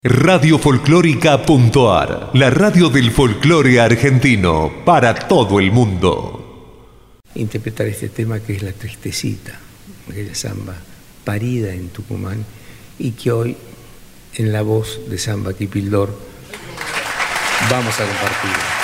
Radiofolclórica.ar, la radio del folclore argentino para todo el mundo. Interpretar este tema que es La Tristecita, aquella samba parida en Tucumán y que hoy en la voz de Samba Kipildor vamos a compartir.